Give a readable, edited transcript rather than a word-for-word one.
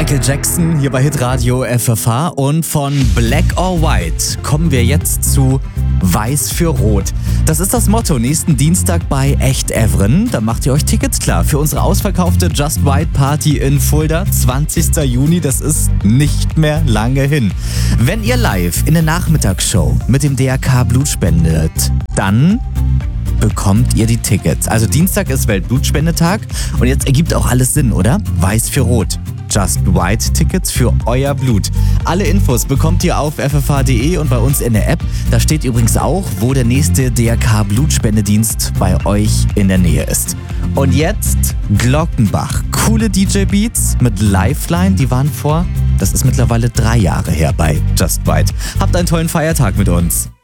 Michael Jackson hier bei Hitradio FFH und von Black or White kommen wir jetzt zu Weiß für Rot. Das ist das Motto nächsten Dienstag bei Echt Evren. Da macht ihr euch Tickets klar für unsere ausverkaufte Just White Party in Fulda, 20. Juni. Das ist nicht mehr lange hin. Wenn ihr live in der Nachmittagsshow mit dem DRK Blut spendet, dann bekommt ihr die Tickets. Also Dienstag ist Weltblutspendetag und jetzt ergibt auch alles Sinn, oder? Weiß für Rot. Just White Tickets für euer Blut. Alle Infos bekommt ihr auf ffh.de und bei uns in der App. Da steht übrigens auch, wo der nächste DRK Blutspendedienst bei euch in der Nähe ist. Und jetzt Glockenbach. Coole DJ-Beats mit Lifeline, die waren das ist mittlerweile 3 Jahre her bei Just White. Habt einen tollen Feiertag mit uns.